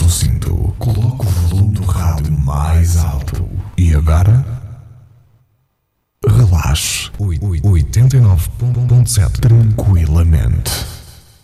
cinto, coloque o volume do rádio mais alto. E agora? Relaxe. 89.7 tranquilamente.